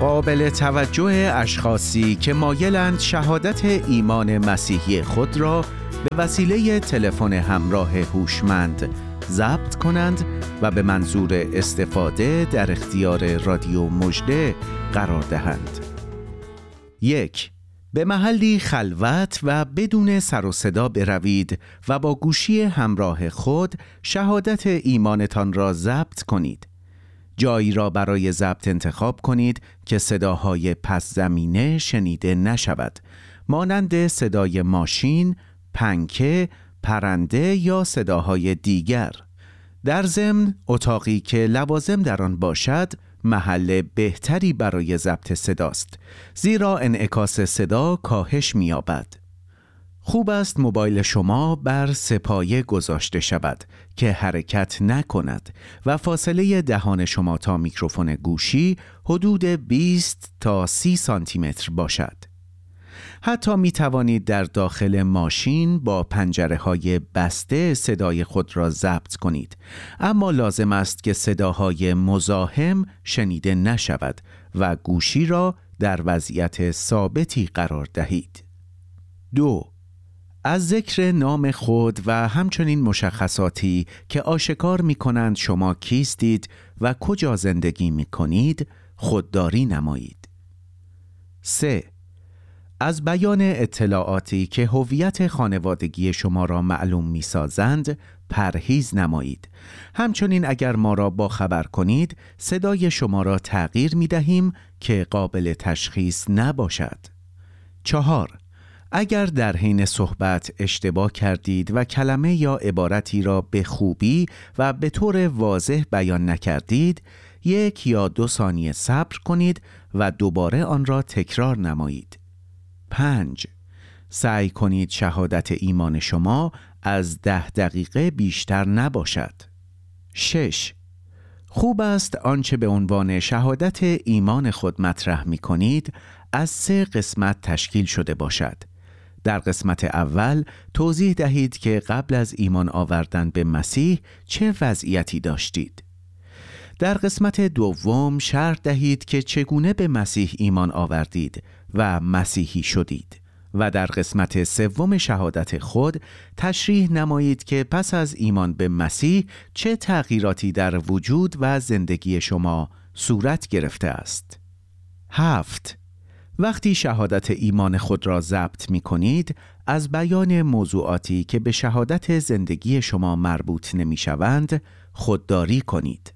قابل توجه اشخاصی که مایلند شهادت ایمان مسیحی خود را به وسیله تلفن همراه هوشمند ضبط کنند و به منظور استفاده در اختیار رادیو مژده قرار دهند. 1. به محلی خلوت و بدون سر و صدا بروید و با گوشی همراه خود شهادت ایمانتان را ضبط کنید. جایی را برای ضبط انتخاب کنید که صداهای پس زمینه شنیده نشود، مانند صدای ماشین، پنکه، پرنده یا صداهای دیگر. در ضمن اتاقی که لوازم در آن باشد محل بهتری برای ضبط صداست، زیرا انعکاس صدا کاهش می‌یابد. خوب است موبایل شما بر سه‌پایه گذاشته شود که حرکت نکند و فاصله دهان شما تا میکروفون گوشی حدود 20 تا 30 سانتی متر باشد. حتی می توانید در داخل ماشین با پنجره‌های بسته صدای خود را ضبط کنید، اما لازم است که صداهای مزاحم شنیده نشود و گوشی را در وضعیت ثابتی قرار دهید. 2. از ذکر نام خود و همچنین مشخصاتی که آشکار می کنند شما کیستید و کجا زندگی می کنید خودداری نمایید. 3. از بیان اطلاعاتی که هویت خانوادگی شما را معلوم می سازند پرهیز نمایید. همچنین اگر ما را باخبر کنید صدای شما را تغییر می دهیم که قابل تشخیص نباشد. 4. اگر در حین صحبت اشتباه کردید و کلمه یا عبارتی را به خوبی و به طور واضح بیان نکردید، 1 یا 2 ثانیه صبر کنید و دوباره آن را تکرار نمایید. 5. سعی کنید شهادت ایمان شما از 10 دقیقه بیشتر نباشد. 6. خوب است آنچه به عنوان شهادت ایمان خود مطرح می کنید از 3 قسمت تشکیل شده باشد. در قسمت اول توضیح دهید که قبل از ایمان آوردن به مسیح چه وضعیتی داشتید. در قسمت دوم شرح دهید که چگونه به مسیح ایمان آوردید و مسیحی شدید. و در قسمت سوم شهادت خود تشریح نمایید که پس از ایمان به مسیح چه تغییراتی در وجود و زندگی شما صورت گرفته است. 7. وقتی شهادت ایمان خود را ضبط می کنید، از بیان موضوعاتی که به شهادت زندگی شما مربوط نمی شوند خودداری کنید.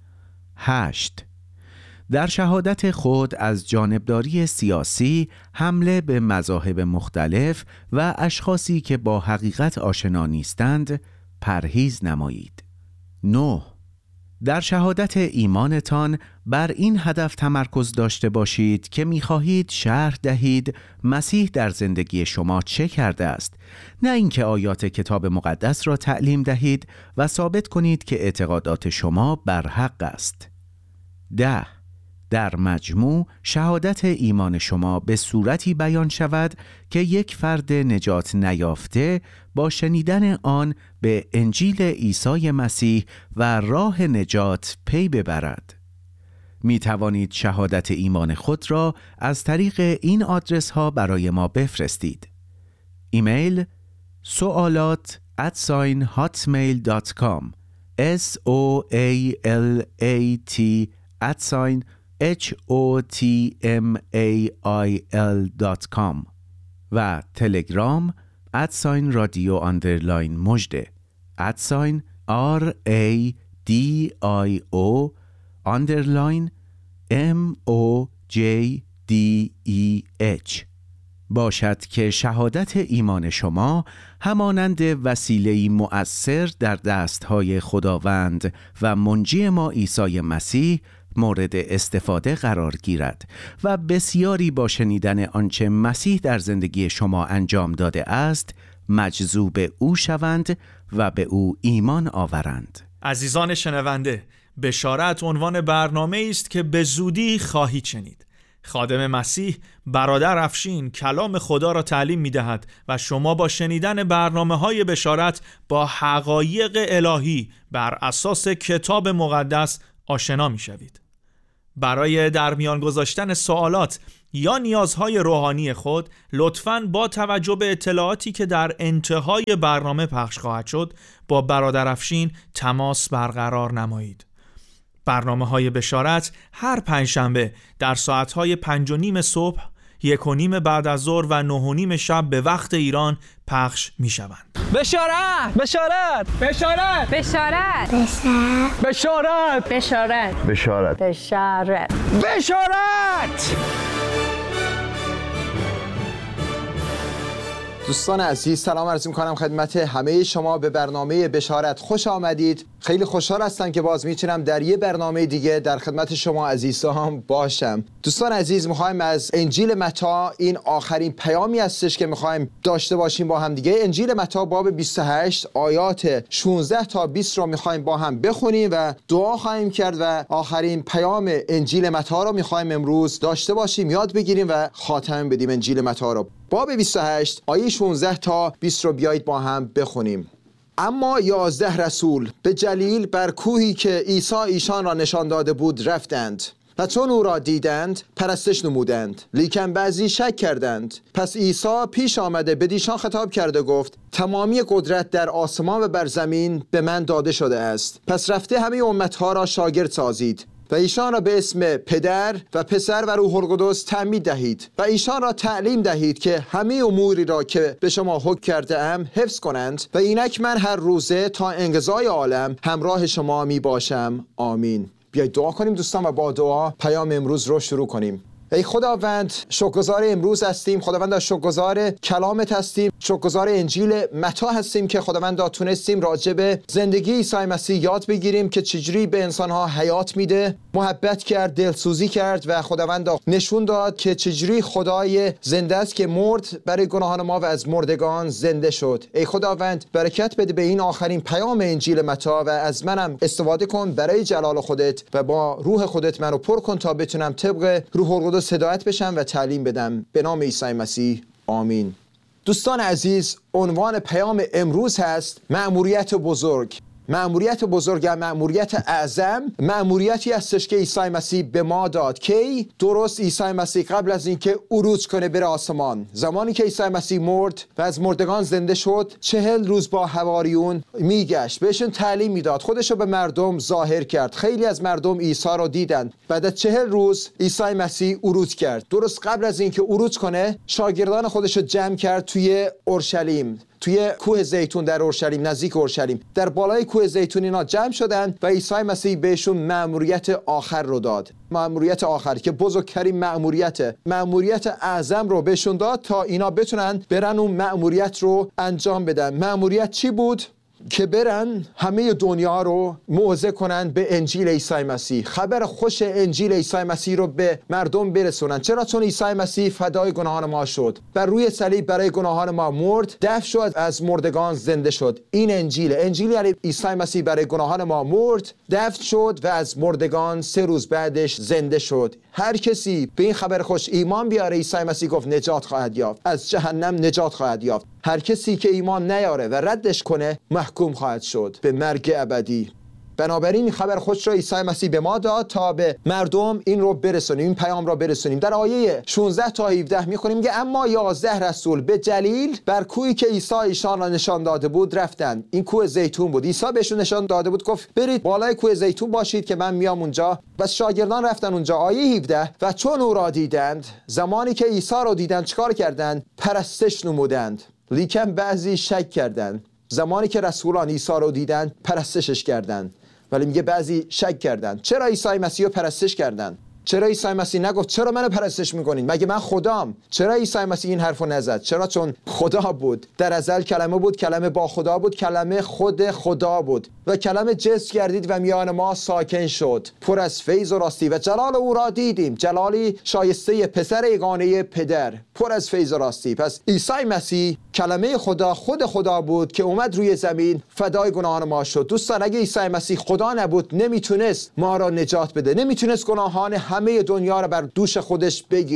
8. در شهادت خود از جانبداری سیاسی، حمله به مذاهب مختلف و اشخاصی که با حقیقت آشنا نیستند پرهیز نمایید. 9. در شهادت ایمانتان بر این هدف تمرکز داشته باشید که می‌خواهید شرح دهید مسیح در زندگی شما چه کرده است، نه اینکه آیات کتاب مقدس را تعلیم دهید و ثابت کنید که اعتقادات شما بر حق است. 10. در مجموع شهادت ایمان شما به صورتی بیان شود که یک فرد نجات نیافته با شنیدن آن به انجیل عیسی مسیح و راه نجات پی ببرد. می توانید شهادت ایمان خود را از طریق این آدرس ها برای ما بفرستید. ایمیل soalat@hotmail.com soalat@hotmail.com و تلگرام @radio_مژده @radio_MOJDEH باشد که شهادت ایمان شما همانند وسیله‌ای مؤثر در دستهای خداوند و منجی ما عیسی مسیح مورد استفاده قرار گیرد و بسیاری با شنیدن آنچه مسیح در زندگی شما انجام داده است مجذوب او شوند و به او ایمان آورند. عزیزان شنونده، بشارت عنوان برنامه است که به زودی خواهید شنید. خادم مسیح برادر افشین کلام خدا را تعلیم می دهد و شما با شنیدن برنامه‌های بشارت با حقایق الهی بر اساس کتاب مقدس آشنا می شوید. برای در میان گذاشتن سوالات یا نیازهای روحانی خود لطفاً با توجه به اطلاعاتی که در انتهای برنامه پخش خواهد شد با برادر افشین تماس برقرار نمایید. برنامه‌های بشارت هر پنجشنبه در ساعت‌های 5:30 صبح، 1:30 بعد از ظهر و 9:30 شب به وقت ایران پخش می‌شوند. بشارت بشارت بشارت بشارت بشارت بشارت بشارت بشارت بشارت. دوستان عزیز، سلام عرض می‌کنم خدمت همه شما به برنامه بشارت. خوش آمدید. خیلی خوشحال هستم که باز میتونم در یه برنامه دیگه در خدمت شما عزیزان باشم. دوستان عزیز، میخوایم از انجیل متی، این آخرین پیامی هستش که میخوایم داشته باشیم با هم دیگه. انجیل متی باب 28 آیات 16 تا 20 رو میخوایم با هم بخونیم و دعا خواهیم کرد و آخرین پیام انجیل متی رو میخوایم امروز داشته باشیم، یاد بگیریم و خاتمه بدیم انجیل متی رو. باب 28 آیه 16 تا 20 رو بیایید با هم بخونیم. اما 11 رسول به جلیل بر کوهی که عیسی ایشان را نشان داده بود رفتند و چون او را دیدند پرستش نمودند، لیکن بعضی شک کردند. پس عیسی پیش آمده بدیشان خطاب کرده گفت: تمامی قدرت در آسمان و بر زمین به من داده شده است. پس رفته همه امتها را شاگرد سازید و ایشان را به اسم پدر و پسر و روح القدس تعمید دهید و ایشان را تعلیم دهید که همه اموری را که به شما حکم کرده ام حفظ کنند و اینک من هر روزه تا انقضای عالم همراه شما می باشم. آمین. بیایید دعا کنیم دوستان و با دعا پیام امروز رو شروع کنیم. ای خداوند، شکرگزار امروز هستیم. خداوند، شکرگزار کلامت هستیم. شکرگزار انجیل متی هستیم که خداوند تونستیم راجع به زندگی عیسی مسیح یاد بگیریم که چجوری به انسانها حیات میده، محبت کرد، دلسوزی کرد و خداوند نشون داد که چجوری خدای زنده است که مرد برای گناهان ما و از مردگان زنده شد. ای خداوند، برکت بده به این آخرین پیام انجیل متی و از منم استفاده کن برای جلال خودت و با روح خودت منو پر کن تا بتونم طبق روح القدس هدایت بشم و تعلیم بدم. به نام عیسی مسیح. آمین. دوستان عزیز، عنوان پیام امروز هست مأموریت بزرگ. مأموریت بزرگ یا مأموریت اعظم، مأموریتی هستش که عیسی مسیح به ما داد. کی؟ درست عیسی مسیح قبل از اینکه عروج کنه بره آسمان، زمانی که عیسی مسیح مرد و از مردگان زنده شد، 40 روز با حواریون میگشت، بهشون تعلیم میداد، خودشو به مردم ظاهر کرد. خیلی از مردم عیسی رو دیدن. بعد از 40 روز عیسی مسیح عروج کرد. درست قبل از اینکه عروج کنه، شاگردان خودشو جمع کرد توی اورشلیم، توی کوه زیتون در اورشلیم، نزدیک اورشلیم، در بالای کوه زیتون اینا جمع شدن و عیسی مسیح بهشون مأموریت آخر رو داد. مأموریت آخر که بزرگترین مأموریت اعظم رو بهشون داد تا اینا بتونن برن اون مأموریت رو انجام بدن. مأموریت چی بود؟ که برن همه دنیا رو موعظه کنن به انجیل عیسی مسیح، خبر خوش انجیل عیسی مسیح رو به مردم برسونن. چرا؟ چون عیسی مسیح فدای گناهان ما شد، بر روی صلیب برای گناهان ما مرد، دفن شد، از مردگان زنده شد. این انجیل یعنی عیسی مسیح برای گناهان ما مرد، دفن شد و از مردگان 3 روز بعدش زنده شد. هر کسی به این خبر خوش ایمان بیاره، عیسی مسیح گفت نجات خواهد یافت، از جهنم نجات خواهد یافت. هر کسی که ایمان نیاره و ردش کنه محکوم خواهد شد به مرگ ابدی. بنابراین این خبر خوش را عیسی مسیح به ما داد تا به مردم این رو برسونیم، این پیام را برسونیم. در آیه 16 تا 17 میخونیم که اما 11 رسول به جلیل بر کوهی که عیسی ایشان را نشان داده بود رفتند. این کوه زیتون بود. عیسی بهشون نشان داده بود، گفت برید بالای کوه زیتون باشید که من میام اونجا. بس شاگردان رفتن اونجا. آیه 17 و چون او را دیدند، زمانی که عیسی را دیدند چیکار کردند؟ پرستش نمودند، لیکن بعضی شک کردند. زمانی که رسولان عیسی رو دیدند پرستشش کردند، ولی میگه بعضی شک کردند. چرا عیسی مسیح رو پرستش کردند؟ چرا عیسی مسیح نگفت چرا منو پرستش میکنین؟ مگه من خدام؟ چرا عیسی مسیح این حرفو نزد؟ چرا؟ چون خدا بود. در ازل کلمه بود، کلمه با خدا بود، کلمه خود خدا بود و کلمه جسم گردید و میان ما ساکن شد، پر از فیض و راستی و جلال او را دیدیم، جلالی شایسته پسر یگانه پدر، پر از فیض و راستی. پس عیسی مسیح کلمه خدا، خود خدا بود که اومد روی زمین، فدای گناهان ما شد. دوستان، اگه عیسی مسیح خدا نبود نمیتونست ما را نجات بده، نمیتونست گناهان همه دنیا را بر دوش خودش بگیره.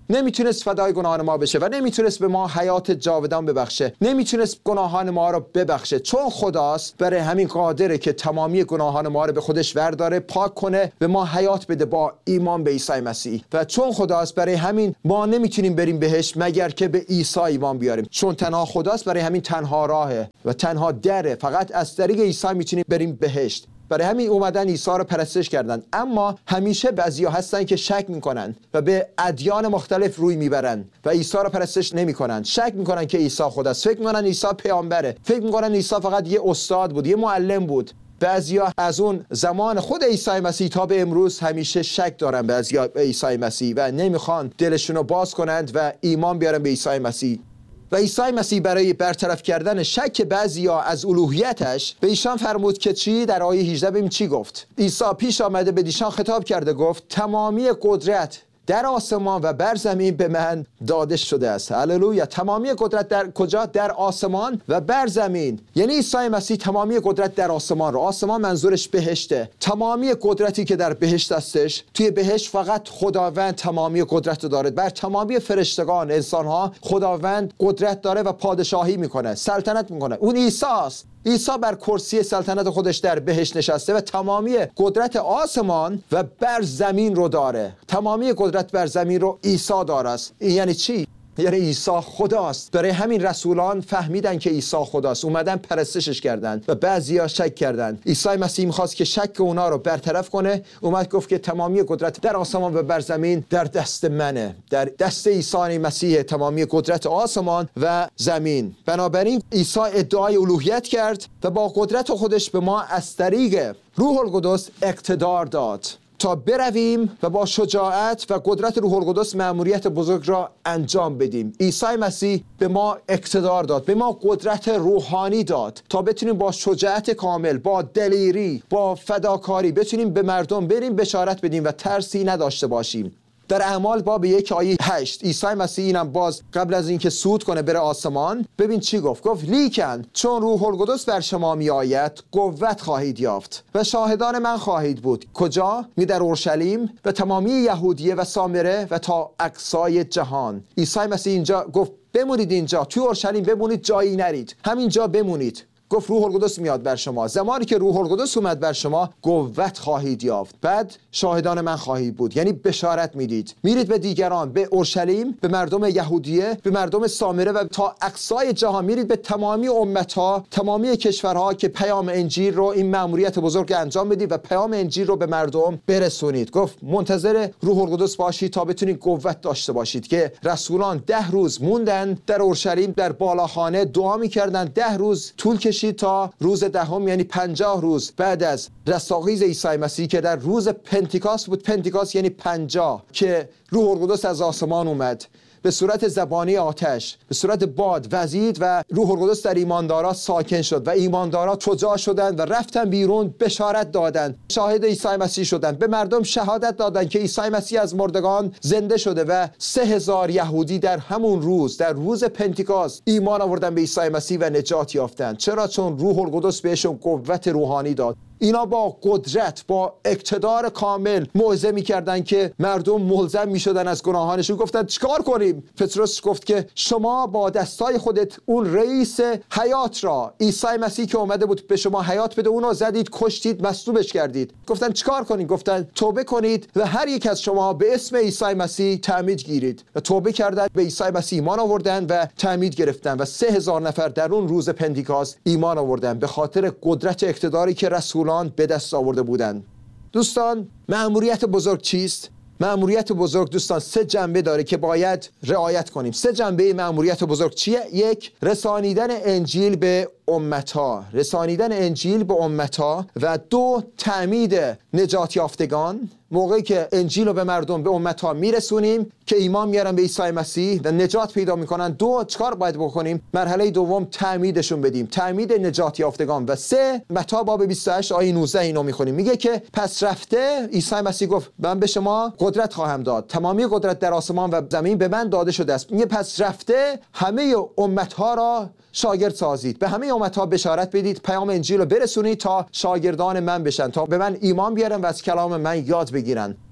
نمیتونست فدای گناهان ما بشه و نمیتونست به ما حیات جاودان ببخشه، نمیتونست گناهان ما رو ببخشه. چون خداست برای همین قادره که تمامی گناهان ما رو به خودش ورداره، پاک کنه، به ما حیات بده با ایمان به عیسی مسیح. و چون خداست برای همین ما نمیتونیم بریم بهشت مگر که به عیسی ایمان بیاریم. چون تنها خداست برای همین تنها راهه و تنها دره، فقط از طریق عیسی میتونیم بریم بهشت. برای همین اومدن عیسی رو پرستش کردن. اما همیشه بعضیا هستن که شک میکنن و به ادیان مختلف روی میبرن و عیسی رو پرستش نمیکنن. شک میکنن که عیسی خداست، فکر میکنن عیسی پیامبره، فکر میکنن عیسی فقط یه استاد بود، یه معلم بود. بعضیا از اون زمان خود عیسی مسیح تا به امروز همیشه شک دارن بعضیا به عیسی مسیح و نمیخوان دلشون رو باز کنند و ایمان بیارن به عیسی مسیح. و عیسی مسیح برای برطرف کردن شک بعضیا از الوهیتش به ایشان فرمود که چی؟ در آیه 18 ببین چی گفت. عیسی پیش آمده به ایشان خطاب کرده، گفت تمامی قدرت در آسمان و بر زمین به من داده شده است. هللویا. تمامی قدرت در کجا؟ در آسمان و بر زمین. یعنی عیسی مسیح تمامی قدرت در آسمان رو، آسمان منظورش بهشته، تمامی قدرتی که در بهشت هستش، توی بهشت فقط خداوند تمامی قدرت رو داره. بر تمامی فرشتگان، انسانها خداوند قدرت داره و پادشاهی میکنه، سلطنت میکنه. اون عیسی است. عیسی بر کرسی سلطنت خودش در بهشت نشسته و تمامی قدرت آسمان و بر زمین رو داره. تمامی قدرت بر زمین رو عیسی داره است. این یعنی چی؟ یعنی عیسی خداست. برای همین رسولان فهمیدن که عیسی خداست، اومدن پرستشش کردن و بعضیا شک کردن. عیسی مسیح می‌خواست که شک اونا رو برطرف کنه، اومد گفت که تمامی قدرت در آسمان و بر زمین در دست منه، در دست عیسی مسیح تمامی قدرت آسمان و زمین. بنابراین عیسی ادعای الوهیت کرد و با قدرت خودش به ما از طریق روح القدس اقتدار داد تا برویم و با شجاعت و قدرت روح القدس مأموریت بزرگ را انجام بدیم. عیسی مسیح به ما اقتدار داد، به ما قدرت روحانی داد تا بتونیم با شجاعت کامل، با دلیری، با فداکاری بتونیم به مردم بریم بشارت بدیم و ترسی نداشته باشیم. در اعمال باب 1 آیه 8 عیسی مسیح اینم باز قبل از اینکه صعود کنه بره آسمان، ببین چی گفت. گفت لیکن چون روح القدس بر شما می آید قوت خواهید یافت و شاهدان من خواهید بود. کجا؟ در اورشلیم و تمامی یهودیه و سامره و تا اقصای جهان. عیسی مسیح اینجا گفت بمونید اینجا، توی اورشلیم بمونید، جایی نرید، همینجا بمونید. گفت روح القدس میاد بر شما. زمانی که روح القدس اومد بر شما قوت خواهید یافت، بعد شاهدان من خواهید بود. یعنی بشارت میدید، میرید به دیگران، به اورشلیم، به مردم یهودیه، به مردم سامره و تا اقصای جهان، میرید به تمامی امتها، تمامی کشورها که پیام انجیل رو، این مأموریت بزرگ انجام بدید و پیام انجیل رو به مردم برسونید. گفت منتظر روح القدس باشید تا بتونید قوت داشته باشید. که رسولان 10 روز موندن در اورشلیم، در بالاخانه دعا میکردن. 10 روز طول کشید تا روز 10 یعنی 50 روز بعد از رستاخیز عیسی مسیح که در روز پنتیکاست بود. پنتیکاست یعنی 50 که روح القدس از آسمان اومد به صورت زبانی آتش، به صورت باد وزید و روح القدس در ایماندارا ساکن شد و ایماندارا شجاع شدند و رفتن بیرون، بشارت دادند، شاهد عیسی مسیح شدند، به مردم شهادت دادند که عیسی مسیح از مردگان زنده شده و 3000 یهودی در همون روز، در روز پنتیکاست ایمان آوردن به عیسی مسیح و نجات یافتند. چرا؟ چون روح القدس بهشون قوت روحانی داد. اینا با قدرت، با اقتدار کامل موعظه می‌کردن که مردم ملزم می‌شدن از گناهانشون. گفتن چیکار کنیم؟ پتروس گفت که شما با دستای خودت اون رئیس حیات را، عیسی مسیح که اومده بود به شما حیات بده، اونو زدید، کشتید، مصلوبش کردید. گفتن چیکار کنیم؟ گفتن توبه کنید و هر یک از شما به اسم عیسی مسیح تعمید گیرید. و توبه کردن، به عیسی مسیح ایمان آوردن و تعمید گرفتن و 3000 نفر در اون روز پنتیکاست ایمان آوردن به خاطر قدرت اقتداری که رسول به دست آورده بودند. دوستان، مأموریت بزرگ چیست؟ مأموریت بزرگ دوستان 3 جنبه داره که باید رعایت کنیم. 3 جنبه مأموریت بزرگ چیه؟ 1. رسانیدن انجیل به امتها، رسانیدن انجیل به امتها. و 2. تعمید نجات یافتگان. موقعی که انجیل رو به مردم، به امتها میرسونیم که ایمان میارن به عیسی مسیح و نجات پیدا میکنن، 2. چیکار باید بکنیم؟ مرحله دوم تعمیدشون بدیم، تعمید نجات یافتگان. و 3. متی باب 28 آیه 19 اینو میخونیم، میگه که پس رفته عیسی مسیح گفت من به شما قدرت خواهم داد، تمامی قدرت در آسمان و زمین به من داده شده است. میگه پس رفته همه امتها را شاگرد سازید، به همه امتها بشارت بدید، پیام انجیل رو برسونید تا شاگردان من بشن، تا به من ایمان بیارن و از کلام من یاد بگیرن.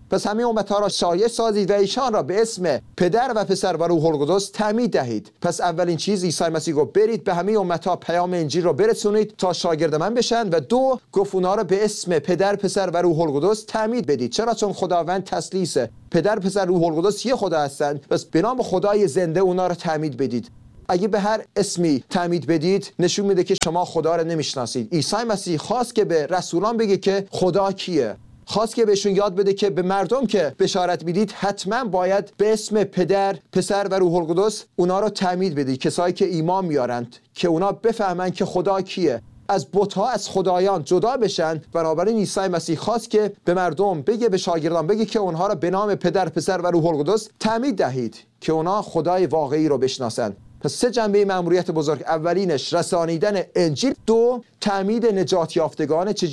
پس همه امتها را شایع سازید و ایشان را به اسم پدر و پسر و روح القدس تعمید دهید. پس اولین چیز عیسی مسیح گفت برید به همه امتها پیام انجیل را برسونید تا شاگرد من بشن، و دو گفت اونا را به اسم پدر، پسر و روح القدس تعمید بدید. چرا؟ چون خداوند تثلیثه، پدر، پسر، روح القدس یه خدا هستند. پس به نام خدای زنده اونا را تعمید بدید. اگه به هر اسمی تعمید بدید نشون میده که شما خدا را نمیشناسید. عیسی مسیح خواست که به رسولان بگه که خدا کیه، خواست که بهشون یاد بده که به مردم که بشارت میدید حتما باید به اسم پدر، پسر و روح القدس اونا رو تعمید بدید، کسایی که ایمان میارند، که اونا بفهمن که خدا کیه، از بت‌ها، از خدایان جدا بشن. بنابراین عیسی مسیح خواست که به مردم بگه، به شاگردان بگه که اونها رو به نام پدر، پسر و روح القدس تعمید دهید که اونا خدای واقعی رو بشناسن. پس سه جنبه مأموریت بزرگ: اولینش رسانیدن انجیل، دو تعمید نجات یافتگان.